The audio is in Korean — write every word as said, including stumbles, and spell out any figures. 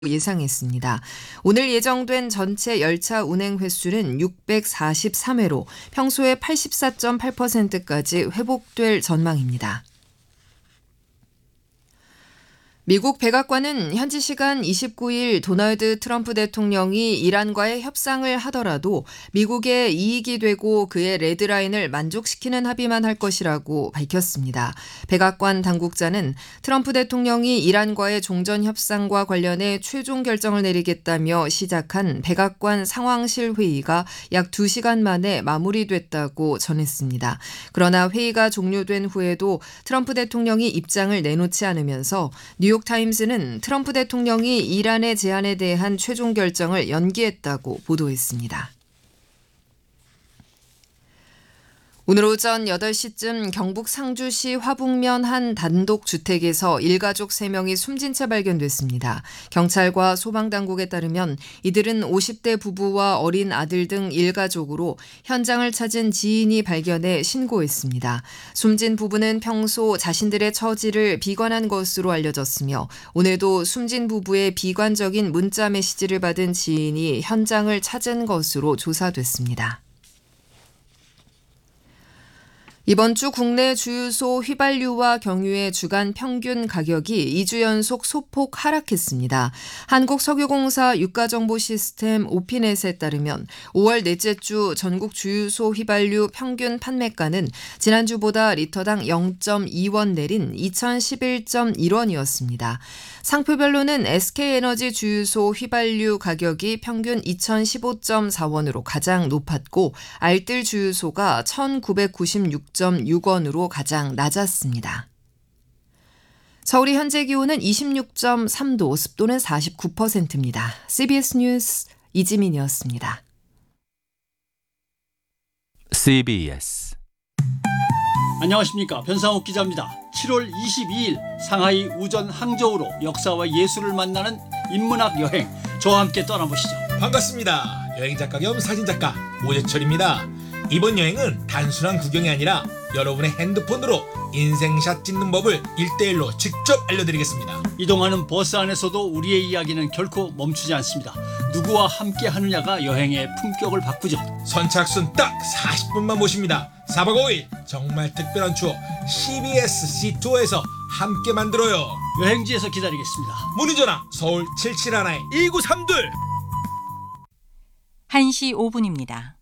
예상했습니다. 오늘 예정된 전체 열차 운행 횟수는 육백사십삼 회로 평소의 팔십사 점 팔 퍼센트까지 회복될 전망입니다. 미국 백악관은 현지 시간 이십구 일 도널드 트럼프 대통령이 이란과의 협상을 하더라도 미국의 이익이 되고 그의 레드라인을 만족시키는 합의만 할 것이라고 밝혔습니다. 백악관 당국자는 트럼프 대통령이 이란과의 종전 협상과 관련해 최종 결정을 내리겠다며 시작한 백악관 상황실 회의가 약 두 시간 만에 마무리됐다고 전했습니다. 그러나 회의가 종료된 후에도 트럼프 대통령이 입장을 내놓지 않으면서 뉴욕타임스는 트럼프 대통령이 이란의 제안에 대한 최종 결정을 연기했다고 보도했습니다. 오늘 오전 여덟 시쯤 경북 상주시 화북면 한 단독주택에서 일가족 세 명이 숨진 채 발견됐습니다. 경찰과 소방당국에 따르면 이들은 오십 대 부부와 어린 아들 등 일가족으로 현장을 찾은 지인이 발견해 신고했습니다. 숨진 부부는 평소 자신들의 처지를 비관한 것으로 알려졌으며 오늘도 숨진 부부의 비관적인 문자 메시지를 받은 지인이 현장을 찾은 것으로 조사됐습니다. 이번 주 국내 주유소 휘발유와 경유의 주간 평균 가격이 이 주 연속 소폭 하락했습니다. 한국석유공사 유가정보시스템 오피넷에 따르면 오월 넷째 주 전국 주유소 휘발유 평균 판매가는 지난주보다 리터당 영 점 이 원 내린 이천십일 점 일 원이었습니다. 상표별로는 에스케이에너지 주유소 휘발유 가격이 평균 이천십오 점 사 원으로 가장 높았고 알뜰 주유소가 천구백구십육 점 육 원으로 가장 낮았습니다. 서울의 현재 기온은 이십육 점 삼 도, 습도는 사십구 퍼센트입니다. 씨비에스 뉴스 이지민이었습니다. 씨비에스 안녕하십니까, 변상욱 기자입니다. 칠월 이십이일 상하이 우전 항저우로 역사와 예술을 만나는 인문학 여행, 저와 함께 떠나보시죠. 반갑습니다. 여행작가 겸 사진작가 오재철입니다. 이번 여행은 단순한 구경이 아니라 여러분의 핸드폰으로 인생샷 찍는 법을 일대일로 직접 알려드리겠습니다. 이동하는 버스 안에서도 우리의 이야기는 결코 멈추지 않습니다. 누구와 함께 하느냐가 여행의 품격을 바꾸죠. 선착순 딱 사십 분만 모십니다. 사박 오일 정말 특별한 추억 씨비에스 시투어에서 함께 만들어요. 여행지에서 기다리겠습니다. 문의전화 서울 칠칠일 일구삼이 한 시 오 분입니다.